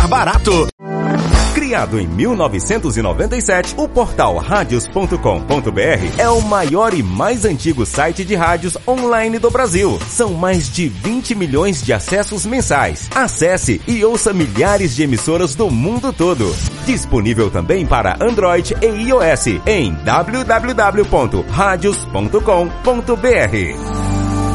pagar barato. Criado em 1997, o portal radios.com.br é o maior e mais antigo site de rádios online do Brasil. São mais de 20 milhões de acessos mensais. Acesse e ouça milhares de emissoras do mundo todo. Disponível também para Android e iOS em www.radios.com.br.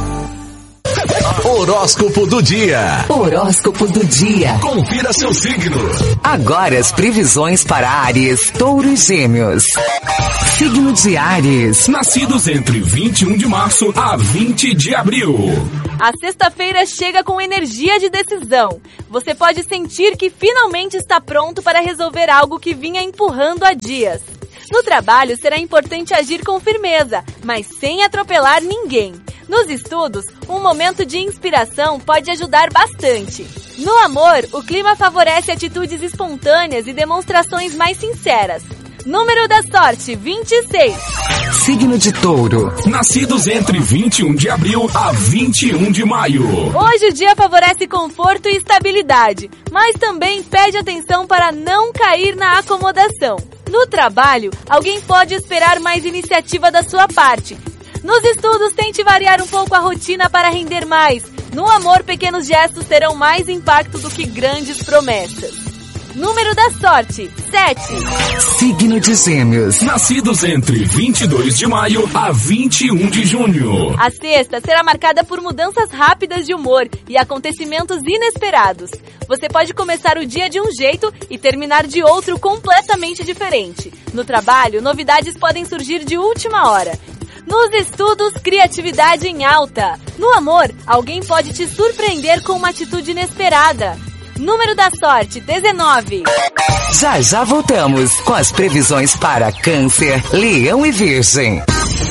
Horóscopo do dia. Horóscopo do dia. Confira seu signo. Agora as previsões para Áries, Touro e Gêmeos. Signo de Áries. Nascidos entre 21 de março a 20 de abril. A sexta-feira chega com energia de decisão. Você pode sentir que finalmente está pronto para resolver algo que vinha empurrando há dias. No trabalho será importante agir com firmeza, mas sem atropelar ninguém. Nos estudos, um momento de inspiração pode ajudar bastante. No amor, o clima favorece atitudes espontâneas e demonstrações mais sinceras. Número da sorte, 26. Signo de Touro. Nascidos entre 21 de abril a 21 de maio. Hoje o dia favorece conforto e estabilidade, mas também pede atenção para não cair na acomodação. No trabalho, alguém pode esperar mais iniciativa da sua parte. Nos estudos, tente variar um pouco a rotina para render mais. No amor, pequenos gestos terão mais impacto do que grandes promessas. Número da sorte, 7. Signo de Gêmeos. Nascidos entre 22 de maio a 21 de junho. A sexta será marcada por mudanças rápidas de humor e acontecimentos inesperados. Você pode começar o dia de um jeito e terminar de outro completamente diferente. No trabalho, novidades podem surgir de última hora. Nos estudos, criatividade em alta. No amor, alguém pode te surpreender com uma atitude inesperada. Número da sorte, 19. Já voltamos com as previsões para Câncer, Leão e Virgem.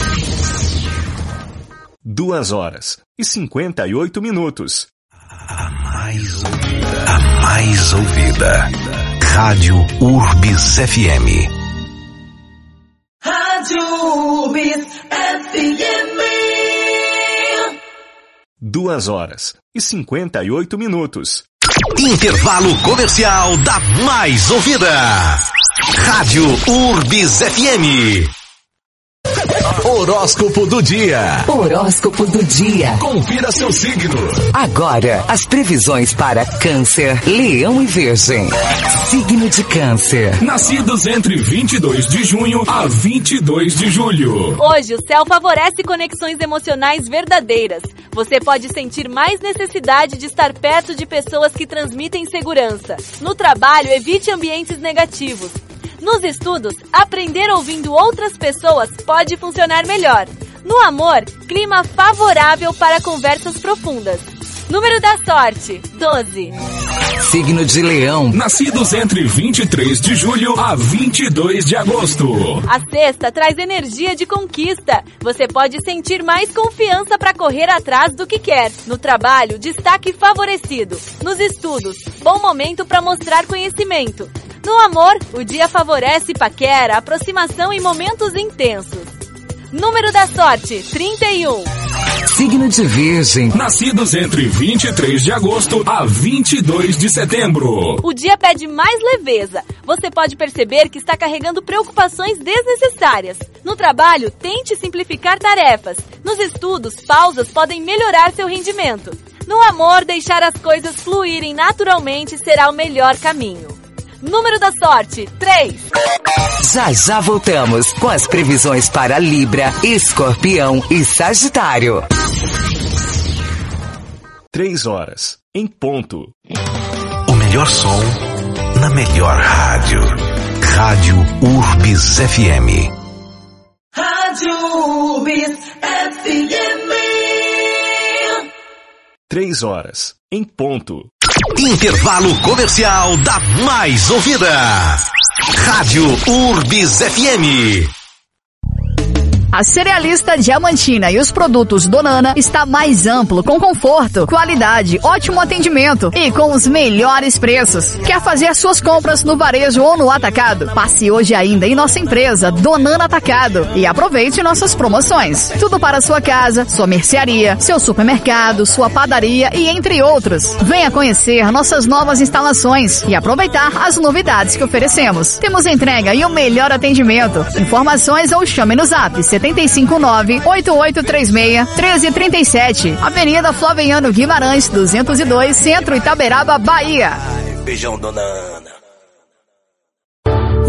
2h58. A mais ouvida. Rádio Urbis FM. Rádio Urbis FM. 2h58. Intervalo comercial da mais ouvida. Rádio Urbis FM. Horóscopo do dia. Horóscopo do dia. Confira seu signo. Agora, as previsões para Câncer, Leão e Virgem. Signo de Câncer. Nascidos entre 22 de junho a 22 de julho. Hoje o céu favorece conexões emocionais verdadeiras. Você pode sentir mais necessidade de estar perto de pessoas que transmitem segurança. No trabalho, evite ambientes negativos. Nos estudos, aprender ouvindo outras pessoas pode funcionar melhor. No amor, clima favorável para conversas profundas. Número da sorte, 12. Signo de Leão. Nascidos entre 23 de julho a 22 de agosto. A sexta traz energia de conquista. Você pode sentir mais confiança para correr atrás do que quer. No trabalho, destaque favorecido. Nos estudos, bom momento para mostrar conhecimento. No amor, o dia favorece paquera, aproximação e momentos intensos. Número da sorte, 31. Signo de Virgem. Nascidos entre 23 de agosto a 22 de setembro. O dia pede mais leveza. Você pode perceber que está carregando preocupações desnecessárias. No trabalho, tente simplificar tarefas. Nos estudos, pausas podem melhorar seu rendimento. No amor, deixar as coisas fluírem naturalmente será o melhor caminho. Número da sorte, 3. Já voltamos com as previsões para Libra, Escorpião e Sagitário. 3h, em ponto. O melhor som na melhor rádio. Rádio Urbis FM. Rádio Urbis FM. 3h, em ponto. Intervalo comercial da mais ouvida. Rádio Urbis FM. A cerealista Diamantina e os produtos Donana está mais amplo, com conforto, qualidade, ótimo atendimento e com os melhores preços. Quer fazer suas compras no varejo ou no atacado? Passe hoje ainda em nossa empresa Donana Atacado e aproveite nossas promoções. Tudo para sua casa, sua mercearia, seu supermercado, sua padaria e entre outros. Venha conhecer nossas novas instalações e aproveitar as novidades que oferecemos. Temos entrega e o melhor atendimento. Informações ou chame no zap 759-8836-1337. Avenida Flaviano Guimarães, 202, Centro, Itaberaba, Bahia. Beijão, dona Ana.